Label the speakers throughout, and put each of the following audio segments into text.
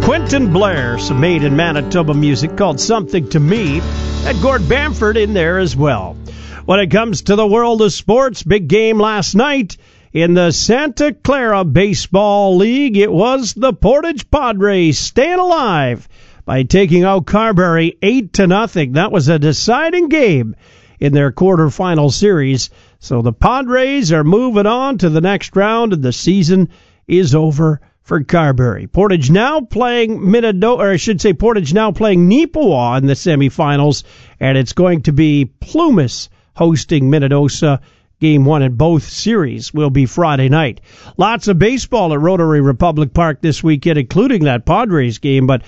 Speaker 1: Quentin Blair, some made in Manitoba music called Something to Me. Had Gord Bamford in there as well. When it comes to the world of sports, big game last night in the Santa Clara Baseball League. It was the Portage Padres staying alive by taking out Carberry 8-0. That was a deciding game in their quarterfinal series. So the Padres are moving on to the next round, and the season is over for Carberry. Portage now playing Portage now playing Neepawa in the semifinals, and it's going to be Plumas hosting Minnedosa. Game 1 in both series will be Friday night. Lots of baseball at Rotary Republic Park this weekend, including that Padres game, but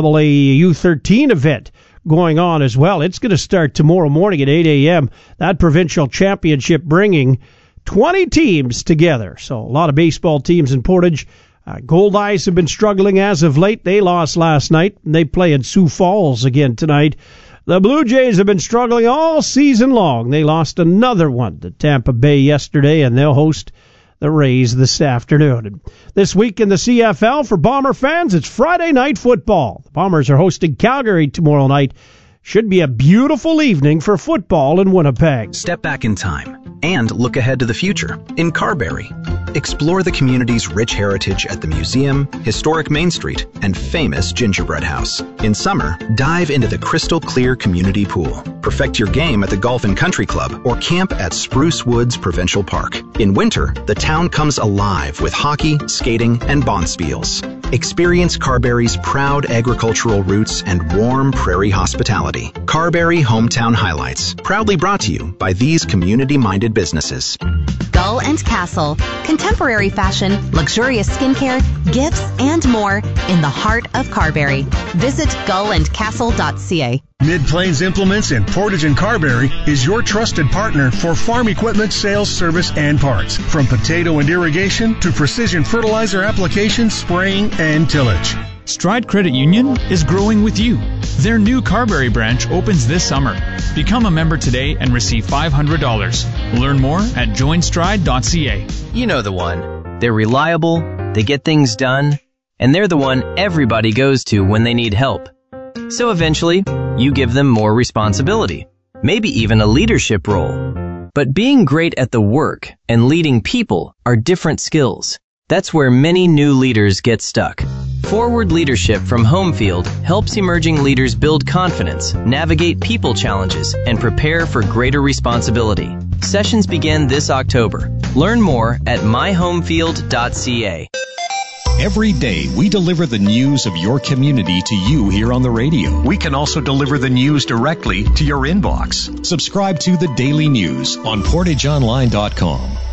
Speaker 1: AA U13 event going on as well. It's going to start tomorrow morning at 8 a.m. That provincial championship bringing 20 teams together. So a lot of baseball teams in Portage. Gold Eyes have been struggling as of late. They lost last night. They play in Sioux Falls again tonight. The Blue Jays have been struggling all season long. They lost another one to Tampa Bay yesterday, and they'll host the Rays this afternoon. And this week in the CFL, for Bomber fans, it's Friday night football. The Bombers are hosting Calgary tomorrow night. Should be a beautiful evening for football in Winnipeg.
Speaker 2: Step back in time and look ahead to the future in Carberry. Explore the community's rich heritage at the museum, historic Main Street, and famous Gingerbread House. In summer, dive into the crystal clear community pool. Perfect your game at the Golf and Country Club or camp at Spruce Woods Provincial Park. In winter, the town comes alive with hockey, skating, and bonspiels. Experience Carberry's proud agricultural roots and warm prairie hospitality. Carberry Hometown Highlights, proudly brought to you by these community-minded businesses.
Speaker 3: Gull and Castle, contemporary fashion, luxurious skincare, gifts, and more in the heart of Carberry. Visit gullandcastle.ca.
Speaker 4: Mid-Plains Implements in Portage and Carberry is your trusted partner for farm equipment sales, service, and parts. From potato and irrigation to precision fertilizer application, spraying, and tillage.
Speaker 5: Stride Credit Union is growing with you. Their new Carberry branch opens this summer. Become a member today and receive $500. Learn more at joinstride.ca.
Speaker 6: You know the one. They're reliable, they get things done, and they're the one everybody goes to when they need help. So eventually, you give them more responsibility, maybe even a leadership role. But being great at the work and leading people are different skills. That's where many new leaders get stuck. Forward Leadership from Homefield helps emerging leaders build confidence, navigate people challenges, and prepare for greater responsibility. Sessions begin this October. Learn more at myhomefield.ca.
Speaker 7: Every day, we deliver the news of your community to you here on the radio.
Speaker 8: We can also deliver the news directly to your inbox.
Speaker 7: Subscribe to the Daily News on PortageOnline.com.